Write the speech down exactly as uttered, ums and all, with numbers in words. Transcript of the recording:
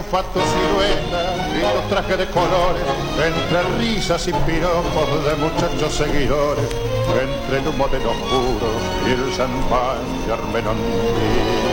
olfato, silueta y los trajes de colores, entre risas y piropos de muchachos seguidores, entre el humo de los puros y el champán de Armenonville.